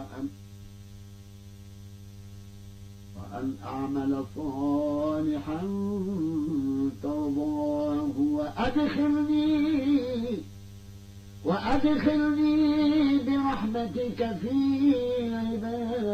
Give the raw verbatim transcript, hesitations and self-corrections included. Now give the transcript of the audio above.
وأن, وأن أعمل صالحا ترضاه وأدخلني وأدخلني برحمتك في عبادك